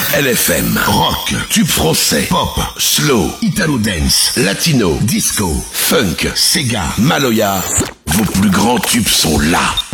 LFM, rock, tube français, pop, slow, italo dance, latino, disco, funk, Sega, Maloya. Vos plus grands tubes sont là.